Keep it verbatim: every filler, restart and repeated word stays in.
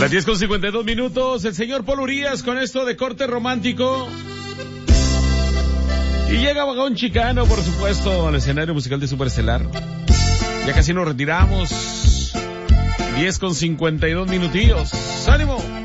Las diez con cincuenta y dos minutos, el señor Paul Urias con esto de corte romántico. Y llega Vagón Chicano, por supuesto, al escenario musical de Superestelar. Ya casi nos retiramos. diez con cincuenta y dos minutillos. ¡Ánimo!